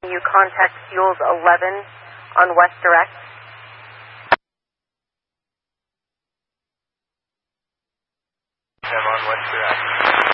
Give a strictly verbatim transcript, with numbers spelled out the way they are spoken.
You contact Fuels eleven on West Direct. I'm on West Direct.